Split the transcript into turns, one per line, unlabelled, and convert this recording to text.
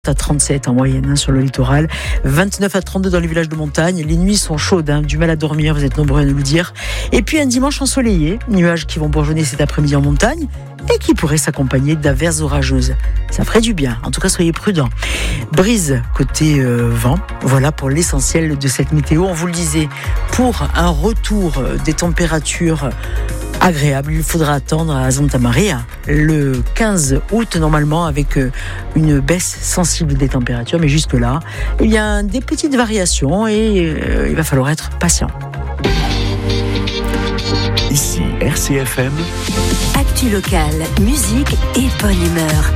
à 37 en moyenne sur le littoral, 29 à 32 dans les villages de montagne. Les nuits sont chaudes, du mal à dormir, vous êtes nombreux à nous le dire. Et puis un dimanche ensoleillé, nuages qui vont bourgeonner cet après-midi en montagne et qui pourraient s'accompagner d'averses orageuses. Ça ferait du bien, en tout cas soyez prudents. Brise côté vent, voilà pour l'essentiel de cette météo. On vous le disait, pour un retour des températures agréable. Il faudra attendre à Santa Maria le 15 août normalement avec une baisse sensible des températures. Mais jusque-là, il y a des petites variations et il va falloir être patient.
Ici RCFM.
Actu locale, musique et bonne humeur.